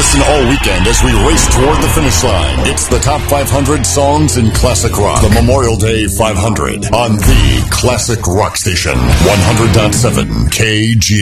Listen all weekend as we race toward the finish line. It's the top 500 songs in classic rock. The Memorial Day 500 on the Classic Rock Station. 100.7 KG.